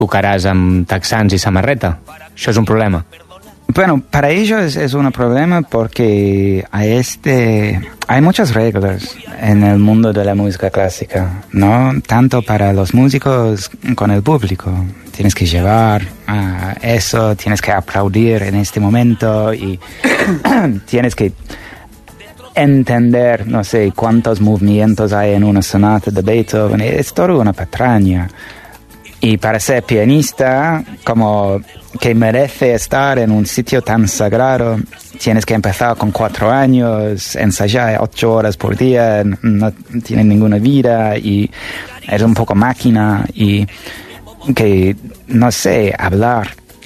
tocaràs amb texans i samarreta. Això és un problema. Bueno, para ellos es un problema porque hay muchas reglas en el mundo de la música clásica, ¿no? Tanto para los músicos con el público. Tienes que llevar eso, tienes que aplaudir en este momento y tienes que entender, no sé, cuántos movimientos hay en una sonata de Beethoven. Es todo una patraña. Y para ser pianista, como que merece estar en un sitio tan sagrado, tienes que empezar con 4 años, ensayar 8 horas por día, no tiene ninguna vida y es un poco máquina y que, no sé, hablar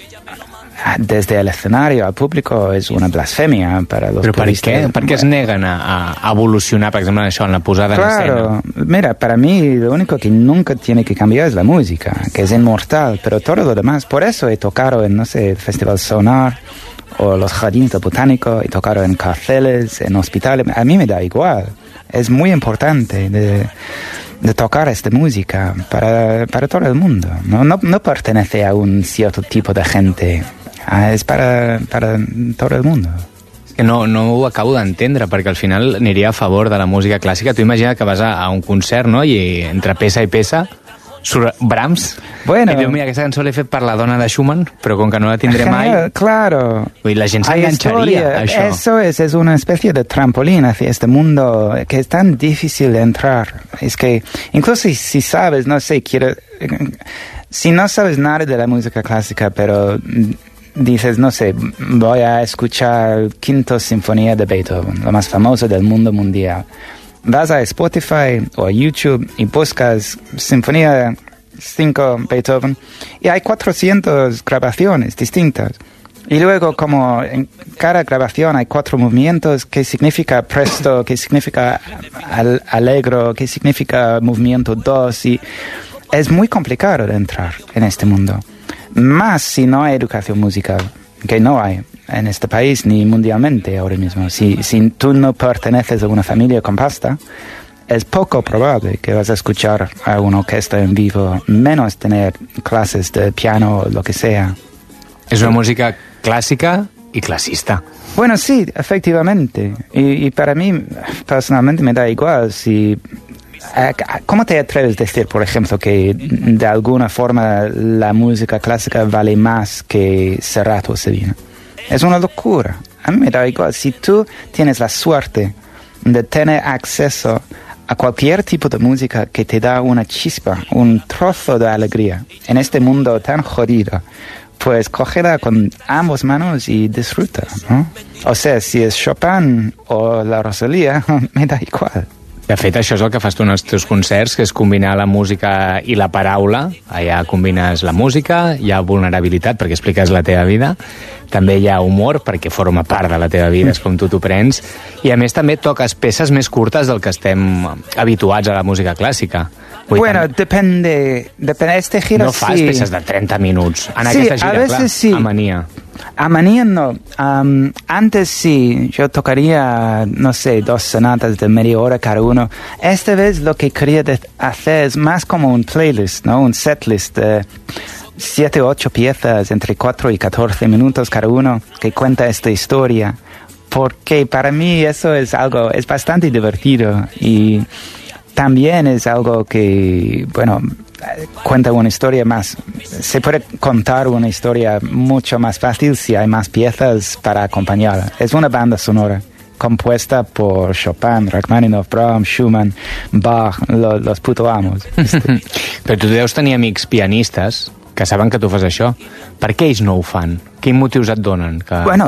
desde el escenario al público es una blasfemia para los puristas. ¿Pero per què es neguen a evolucionar, por ejemplo, en això, en la posada en escena? Mira, para mí lo único que nunca tiene que cambiar es la música, que es inmortal, pero todo lo demás, por eso he tocado en, no sé, el Festival Sonar o los Jardines del Botánico, he tocado en cárceles, en hospitales, a mí me da igual, es muy importante de tocar esta música para todo el mundo, no pertenece a un cierto tipo de gente. És para tot el món. Que no ho acabo d'entendre, perquè al final aniria a favor de la música clàssica. Tu imagina que vas a un concert, no?, i entre peça i peça surt Brahms, bueno, i diu, mira, aquesta cançó l'he fet per la dona de Schumann, però com que no la tindré mai... Claro. Vull dir, la gent s'enganxaria a això. Eso es una especie de trampolín hacia este mundo que es tan difícil de entrar. Es que, incluso si sabes, no sé, si no sabes nada de la música clásica, pero dices, no sé, voy a escuchar Quinta Sinfonía de Beethoven, la más famosa del mundo mundial. Vas a Spotify o a YouTube y buscas Sinfonía 5 Beethoven y hay 400 grabaciones distintas. Y luego, como en cada grabación hay 4 movimientos, ¿qué significa presto? ¿Qué significa allegro? ¿Qué significa movimiento 2? Y es muy complicado de entrar en este mundo. Más si no hay educación musical, que no hay en este país ni mundialmente ahora mismo. Si tú no perteneces a una familia con pasta, es poco probable que vas a escuchar a una orquesta en vivo, menos tener clases de piano o lo que sea. Es una música clásica y clasista. Bueno, sí, efectivamente. Y para mí, personalmente, me da igual si... ¿Cómo te atreves a decir, por ejemplo, que de alguna forma la música clásica vale más que Serrat o Sabina? Es una locura. A mí me da igual. Si tú tienes la suerte de tener acceso a cualquier tipo de música que te da una chispa, un trozo de alegría en este mundo tan jodido, pues cógela con ambas manos y disfruta, ¿no? O sea, si es Chopin o la Rosalía, me da igual. De fet, això és el que fas tu en els teus concerts, que és combinar la música i la paraula. Allà combines la música, hi ha vulnerabilitat perquè expliques la teva vida, també hi ha humor perquè forma part de la teva vida, és com tu t'ho prens, i a més també toques peces més curtes del que estem habituats a la música clàssica. Bueno, depende. Este gira no fas sí. peces de 30 minuts. En sí, aquesta gira, a veces clar, sí. A Mania. A Mania no. Antes sí, yo tocaría, no sé, 2 sonatas de media hora cada uno. Esta vez lo que quería hacer es más como un playlist, ¿no? Un setlist de 7 o 8 piezas entre 4 y 14 minutos cada uno que cuenta esta historia. Porque para mí eso es bastante divertido y también es algo que, bueno, cuenta una historia más. Se puede contar una historia mucho más fácil si hay más piezas para acompañarla. Es una banda sonora compuesta por Chopin, Rachmaninoff, Brahms, Schumann, Bach, los puto amos. Però tu deus tenir amics pianistes que saben que tu fas això. Per què ells no ho fan? Quins motius et donen? Bueno,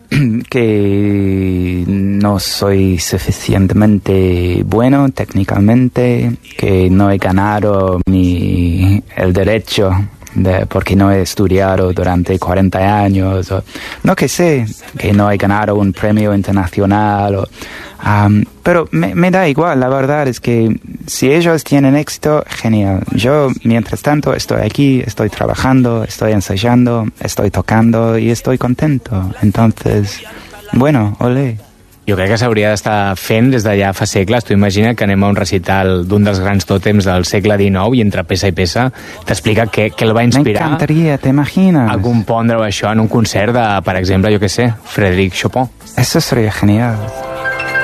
que no soy suficientemente bueno técnicamente, que no he ganado el derecho porque no he estudiado durante 40 años, no que sé, que no he ganado un premio internacional, pero me da igual, la verdad es que si ellos tienen éxito, genial. Yo, mientras tanto, estoy aquí, estoy trabajando, estoy ensayando, estoy tocando y estoy contento. Entonces, bueno, olé. Jo crec que s'hauria d'estar fent des d'allà fa segles. Tu imagina que anem a un recital d'un dels grans tòtems del segle XIX i entre peça i peça t'explica què el va inspirar. M'encantaria, t'imagines? A compondre això en un concert de, per exemple, jo què sé, Frédéric Chopin. Eso sería genial.